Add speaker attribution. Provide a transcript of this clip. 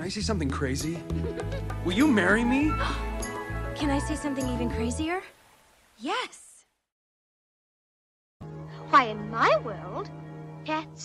Speaker 1: I say something crazy? Will you marry me?
Speaker 2: Can I say something even crazier? Yes.
Speaker 3: Why, in my world, pets